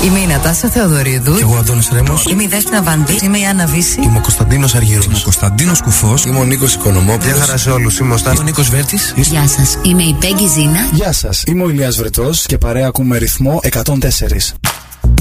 Είμαι η Νατάσα Θεοδωρίδου. Και εγώ Αντώνης Ρέμος. Είμαι η Δέσποινα Βανδύ. Είμαι η Άννα Βύση. Είμαι ο Κωνσταντίνος Αργυρός. Είμαι ο Κωνσταντίνος Κουφός. Είμαι ο Νίκος Οικονομόπουλος. Γεια χαρά σε όλους. Είμαι ο Νίκος Βέρτης. Γεια σας. Είμαι η Πέγγι Ζήνα. Γεια σας. Είμαι ο Ηλίας Βρετός και παρέα ακούμε ρυθμό 104.